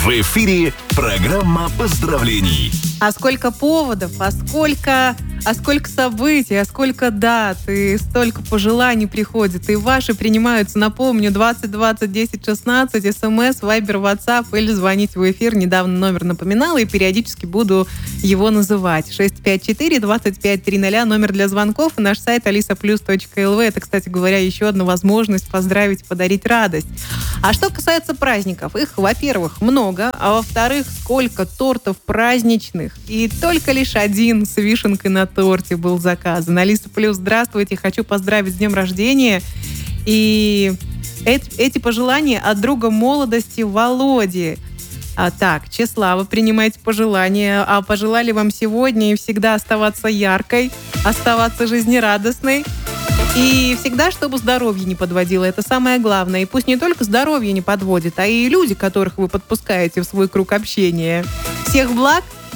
В эфире программа поздравлений. А сколько поводов, а сколько событий, а сколько дат, и столько пожеланий приходит, и ваши принимаются, напомню, 20 20 10 16, смс, вайбер, ватсап, или звонить в эфир. Недавно номер напоминала, и периодически буду его называть. 654-2530, номер для звонков, и наш сайт alisaplus.lv. Это, кстати говоря, еще одна возможность поздравить, подарить радость. А что касается праздников, их, во-первых, много, а во-вторых, сколько тортов праздничных, и только лишь один с вишенкой на торте был заказан. Алиса Плюс, здравствуйте, хочу поздравить с днем рождения. И эти пожелания от друга молодости Володи. Так, Чеслава, принимайте пожелания. А пожелали вам сегодня и всегда оставаться яркой, оставаться жизнерадостной. И всегда, чтобы здоровье не подводило. Это самое главное. И пусть не только здоровье не подводит, а и люди, которых вы подпускаете в свой круг общения. Всех благ